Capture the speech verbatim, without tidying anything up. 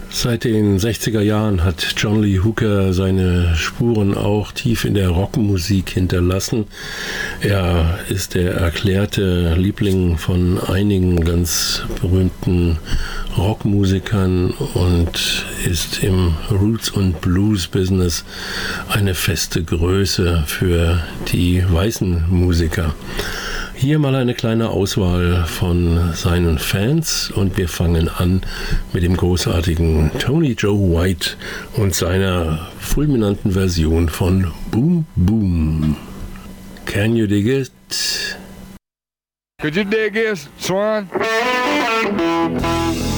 Seit den sechziger Jahren hat John Lee Hooker seine Spuren auch tief in der Rockmusik hinterlassen. Er ist der erklärte Liebling von einigen ganz berühmten Rockmusikern und ist im Roots- und Blues-Business eine feste Größe für die weißen Musiker. Hier mal eine kleine Auswahl von seinen Fans und wir fangen an mit dem großartigen Tony Joe White und seiner fulminanten Version von Boom Boom. Can you dig it? Could you dig this, Swan?